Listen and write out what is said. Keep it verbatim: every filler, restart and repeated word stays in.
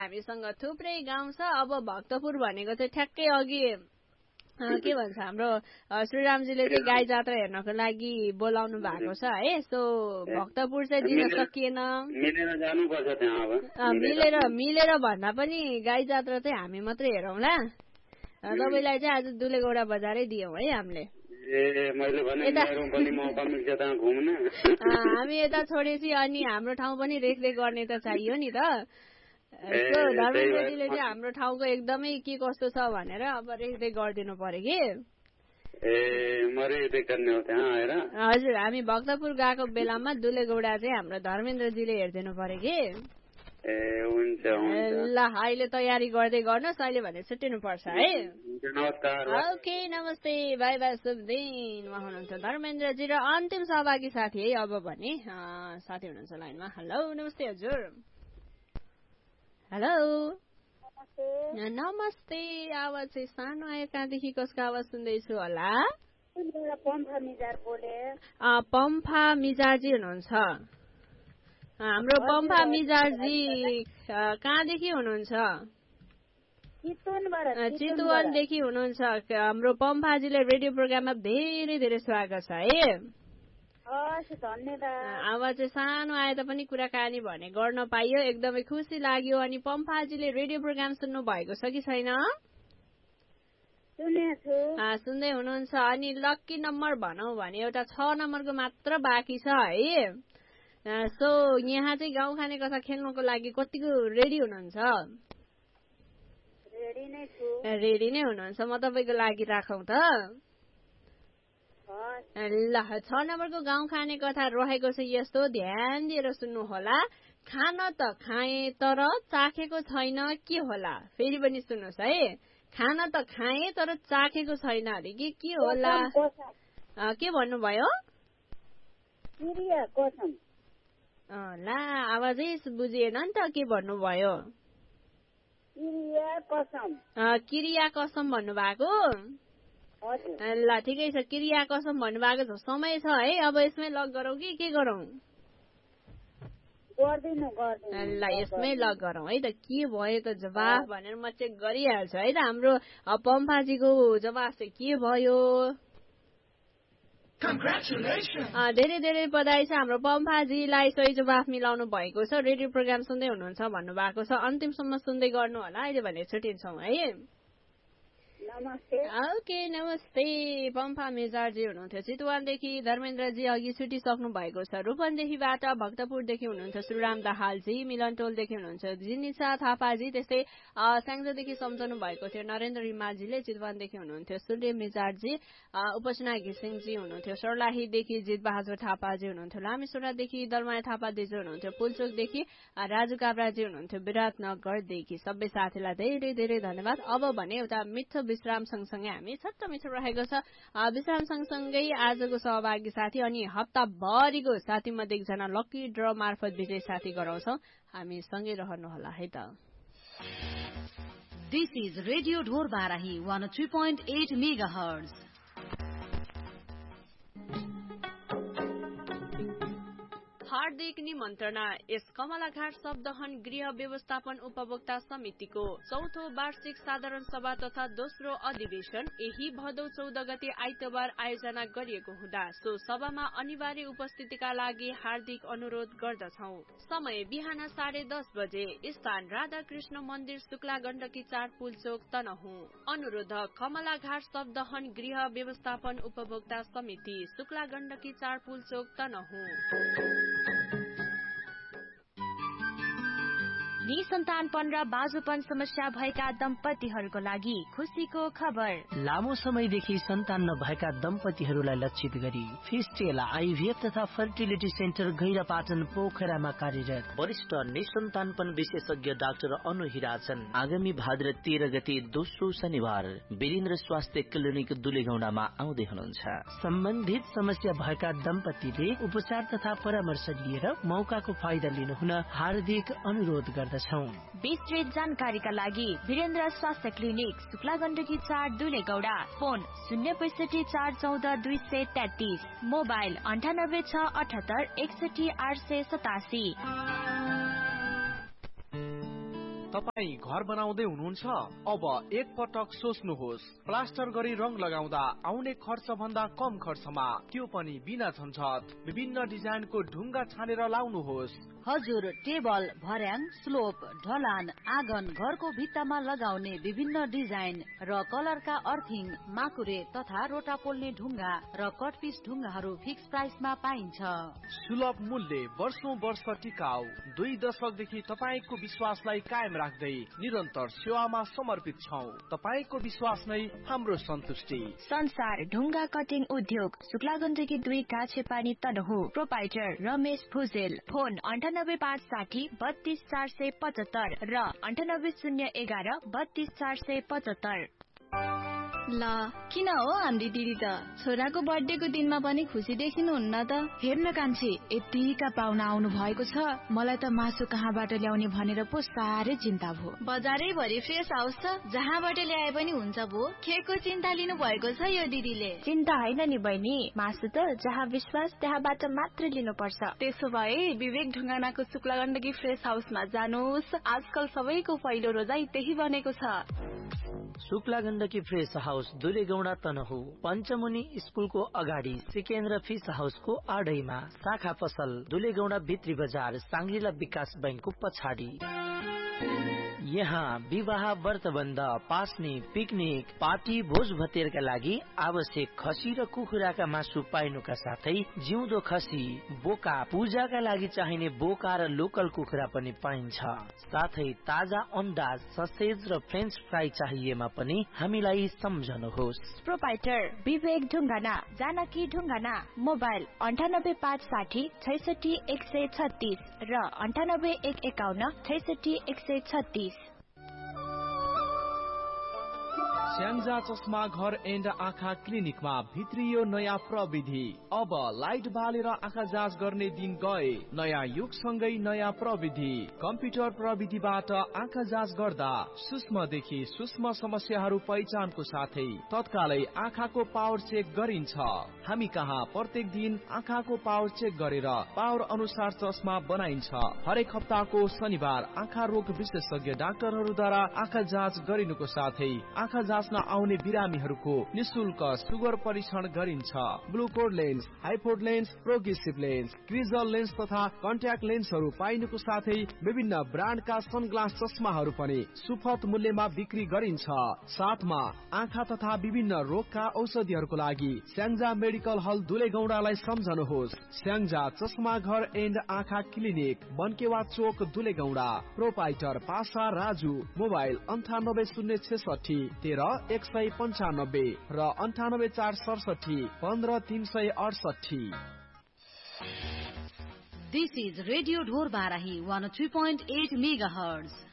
हामीसँग थुप्रै गाउँ छ। अब भक्तपुर भनेको चाहिँ ठ्याक्कै अघि के भन्छ हाम्रो श्रीरामजीले चाहिँ गाई जात्रा हेर्नको लागि बोलाउनु भएको छ है। सो भक्तपुर चाहिँ दिन सकिएन। मिलेर जानुपर्छ त्यहाँ अब। मिलेर मिलेर भन्दा पनि गाई जात्रा चाहिँ हामी मात्रै हेरौँला। तपाईँलाई चाहिँ आज दुलेगौडा बजारै दियौँ है हामीले। ए मैले भने मेरो पनि मौका मिल्छ त्यहाँ घुम्न। हामी यता छोडेपछि अनि हाम्रो ठाउँ पनि रेखदेख गर्ने त चाहियो नि त। यसो धर्मेन्द्रजीले चाहिँ हाम्रो ठाउँको एकदमै के कस्तो छ भनेर अब रेखदेख गरिदिनु पर्यो कि। ए म रेखदेख गर्ने हो त्यहाँ आएर। हजुर हामी भक्तपुर गएको बेलामा दुलेगौडा चाहिँ हाम्रो धर्मेन्द्रजीले हेरिदिनु पर्यो कि। ए हुन्छ हुन्छ। ल अहिले तयारी गर्दै गर्नुहोस्, अहिले भने छुट्टिनु पर्छ है। नमस्कार। ओके नमस्ते, बाई बाई, शुभ दिन। उहाँ हुनुहुन्छ धर्मेन्द्रजी र अन्तिम सहभागी साथी है अब भने साथी हुनुहुन्छ लाइनमा। हेलो नमस्ते हजुर। हेलो नमस्ते। आवाज चाहिँ सानो आयो, कहाँदेखि कसको आवाज सुन्दैछु होला? पम्फा मिजारजी हुनुहुन्छ? हाम्रो पम्फा मिजारजी कहाँदेखि हुनुहुन्छ? चितवनदेखि हुनुहुन्छ। हाम्रो पम्फाजीले रेडियो प्रोग्राममा धेरै धेरै स्वागत छ है। आवाज चाहिँ सानो आए तापनि कुराकानी भने गर्न पाइयो, एकदमै खुसी लाग्यो। अनि पम्फाजीले रेडियो प्रोग्राम सुन्नु भएको छ कि छैन? सुन्दै हुनुहुन्छ। अनि लक्की नम्बर भनौँ भने एउटा छ नम्बरको मात्र बाँकी छ है। सो यहाँ चाहिँ गाउँ खाने कथा खेल्नको लागि कतिको रेडी हुनुहुन्छ? रेडी नै हुनुहुन्छ। म तपाईँको लागि राखौँ त। ल छ नम्बरको गाउँ खाने कथा रहेको छ यस्तो, ध्यान दिएर सुन्नु होला। खान त खाए तर चाखेको छैन के होला? फेरि पनि सुन्नुहोस् है। खान त खाए तर चाखेको छैन अरे कि के होला? के भन्नुभयो? ला आवाजै बुझिएन नि त के भन्नुभयो? क्रिया कसम भन्नुभएको? ल ठिकै छ, क्रिया कसम भन्नुभएको छ। समय छ है, अब यसमै लक गरौँ कि के गरौँ? ल यसमै लक गरौँ है त। के भयो त जवाफ भनेर म चेक गरिहाल्छु है त। हाम्रो पम्फाजीको जवाफ चाहिँ के भयो? धेरै धेरै बधाई छ हाम्रो पम्फाजीलाई, सही जवाफ मिलाउनु भएको छ। रेडियो प्रोग्राम सुन्दै हुनुहुन्छ भन्नुभएको छ। अन्तिमसम्म सुन्दै गर्नु होला। अहिले भने छुट्टिन्छौँ है। ओके नमस्ते। पम्फा मेजारजी हुनुहुन्थ्यो चितवनदेखि, धर्मेन्द्रजी अघि छुटिसक्नु भएको छ रूपन्देहीबाट, भक्तपुरदेखि हुनुहुन्छ श्रीराम दाहालजी, मिलनटोलदेखि हुनुहुन्छ जिनिसा थापाजी, त्यस्तै स्याङ्जादेखि सम्झाउनु भएको थियो नरेन्द्र रिमाजीले, चितवनदेखि हुनुहुन्थ्यो सूर्य मेजारजी, उपासना घिसिङजी हुनुहुन्थ्यो सर्लाहीदेखि, जितबहादुर थापाजी हुनुहुन्थ्यो लामेश्वरदेखि, दलमाया थापा दिजु हुनुहुन्थ्यो पुल्चोकदेखि, राजु काब्राजी हुनुहुन्थ्यो विराटनगरदेखि। सबै साथीलाई धेरै धेरै धन्यवाद। अब भने एउटा मिठो विश्राम सँगसँगै हामी छट्ट मिठो रहेको छ। विश्राम सँगसँगै आजको सहभागी साथी अनि हप्ताभरिको साथी मध्ये एकजना लकी ड्र मार्फत विजय साथी गराउँछौ। हामी सँगै रहनुहोला है त। दिस इज रेडियो ढोर Barahi one three point at mega hertz. हार्दिक निमन्त्रणा यस कमलाघाट शब्दहन गृह व्यवस्थापन उपभोक्ता समितिको चौथो वार्षिक साधारण सभा तथा दोस्रो अधिवेशन यही भदौ चौध गते आइतबार आयोजना गरिएको हुँदा सो सभामा अनिवार्य उपस्थितिका लागि हार्दिक अनुरोध गर्दछौ। समय बिहान साढे दस बजे, स्थान राधाकृष्ण मन्दिर शुक्ला गण्डकी चार पुलचोक तनहुँ। अनुरोधक कमलाघाट शब्दहन गृह व्यवस्थापन उपभोक्ता समिति शुक्ला गण्डकी चार पुलचोक तनहुँ। निसन्तानपन र बाजुपन समस्या भएका दम्पतिहरूको लागि खुसीको खबर। लामो समयदेखि सन्तान नभएका दम्पतिहरूलाई लक्षित गरी फिस्टेल आइभीएफ तथा फर्टिलिटी सेन्टर गैरापाटन पोखरामा कार्यरत वरिष्ठ निसन्तानपन विशेषज्ञ डाक्टर अनु हिराचन आगामी भाद्र तेह्र गते दोस्रो शनिबार वीरेन्द्र स्वास्थ्य क्लिनिक दुलेगौडामा आउँदै हुनुहुन्छ। सम्बन्धित समस्या भएका दम्पतिले उपचार तथा परामर्श लिएर मौकाको फाइदा लिनुहुन हार्दिक अनुरोध गर्दछौं। विस्तृत जानकारीका लागि वीरेन्द्र स्वास्थ्य क्लिनिक शुक्ला गण्डकी चार दुलेगौडा, फोन शून्य पैसठी चार चौध दुई सय तेत्तीस, मोबाइल अन्ठानब्बे छ अठहत्तर एकसठी आठ सय सतासी। तपाई घर बनाउँदै हुनुहुन्छ? अब एक पटक सोच्नुहोस्। प्लास्टर गरी रङ लगाउँदा आउने खर्च भन्दा कम खर्चमा, त्यो पनि बिना झन्झट। विभिन्न डिजाइनको ढुङ्गा छानेर लाउनुहोस्। हजुर, टेबल, भर्याङ, स्लोप, ढलान, आँगन, घरको भित्तामा लगाउने विभिन्न डिजाइन र कलरका अर्थिङ, माकुरे तथा रोटा पोल्ने ढुङ्गा र कटपिस ढुङ्गाहरू फिक्स प्राइसमा पाइन्छ। सुलभ मूल्य, वर्षौं वर्ष टिकाउ। दुई दशकदेखि तपाईको विश्वासलाई कायम राख्दै निरन्तर सेवामा समर्पित छौं। तपाईको विश्वास नै हाम्रो सन्तुष्टि। संसार ढुङ्गा कटिङ उद्योग, शुक्लागण्डकी दुई काछेपानी तनहु। प्रोपाइटर रमेश भुजेल। फोन अन्ठानब्बे पाँच साठी बत्तीस चार सय पचहत्तर र अन्ठानब्बे शून्य एघार बत्तीस चार सय पचहत्तर। ल किन हो हाम्री दिदी त छोराको बर्थडेको दिनमा पनि खुसी देखिनुहुन्न त? हेर्न कान्छी, यतिका पाहुना आउनु भएको छ, मलाई त मासु कहाँबाट ल्याउने भनेर पो साह्रै चिन्ता भयो। बजारै भरि फ्रेस हाउस छ, जहाँबाट ल्याए पनि हुन्छ भो। केको चिन्ता लिनु भएको छ यो दिदीले? चिन्ता होइन नि बहिनी, मासु त जहाँ विश्वास त्यहाँबाट मात्र लिनुपर्छ। त्यसो भए विवेक ढुङ्गानाको शुक्लागण्डकी फ्रेस हाउसमा जानुहोस्। आजकल सबैको पहिलो रोजाइ त्यही बनेको छ। शुक्लागण्डकी फ्रेस हाउस दुलेगौडा तनहु। पञ्चमुनि स्कुलको अगाडि सिकेन्द्र फिस हाउसको आडैमा। शाखा पसल दुलेगौडा भित्री बजार, सांग्रिला विकास बैंकको पछाडि। यहाँ विवाह, व्रतबन्ध, पास्ने, पिकनिक, पार्टी, भोज भतेरका लागि आवश्यक खसी र कुखुराका मासु पाइनुका साथै जिउँदो खसी, बोका, पूजाका लागि चाहिने बोका र लोकल कुखुरा पनि पाइन्छ। साथै ताजा अन्डा, ससेज र फ्रेन्च फ्राई चाहिएमा पनि हामीलाई सम्झनुहोस्। प्रोपाइटर विवेक ढुङ्गाना, जानकी ढुङ्गाना। मोबाइल अन्ठानब्बे पाँच साठी छैसठी एक सय छत्तीस र अन्ठानब्बे एक एकाउन्न छैसठी एक सय छत्तीस। स्याङ्जा चस्मा घर एन्ड आँखा क्लिनिकमा भित्रियो नयाँ प्रविधि। अब लाइट बालेर आँखा जाँच गर्ने दिन गए। नयाँ युगसँगै नयाँ प्रविधि। कम्प्युटर प्रविधिबाट आँखा जाँच गर्दा सूक्ष्मदेखि सूक्ष्म समस्याहरू पहिचानको साथै तत्कालै आँखाको पावर चेक गरिन्छ। हामी कहाँ प्रत्येक दिन आँखाको पावर चेक गरेर पावर अनुसार चस्मा बनाइन्छ। हरेक हप्ताको शनिबार आँखा रोग विशेषज्ञ डाक्टरहरूद्वारा आँखा जाँच गरिनुको साथै आँखा जाँच आउने बिरामीहरूको निशुल्क सुगर परीक्षण गरिन्छ। ग्लुकोड lens, हाइपोड lens, progressive lens, क्रिजल lens तथा कन्ट्याक्ट लेन्सहरू पाइनुको साथै विभिन्न ब्रान्डका सनग्लास चस्माहरू पनि सुपथ मूल्यमा बिक्री गरिन्छ। साथमा आँखा तथा विभिन्न रोगका औषधिहरूको लागि स्याङ्जा मेडिकल हल दुलेगौडालाई सम्झनुहोस्। स्याङ्जा चस्मा घर एन्ड आँखा क्लिनिक, बनकेवा चोक, दुलेगौडा। प्रोपाइटर पासा राजु। मोबाइल अन्ठानब्बे शून्य छेसठी तेह्र एक सय पन्चानब्बे र अन्ठानब्बे चार सडसठी पन्ध्र तीन सय अडसठी। दिस इज रेडियो ढोर Barahi one three point at mega hertz.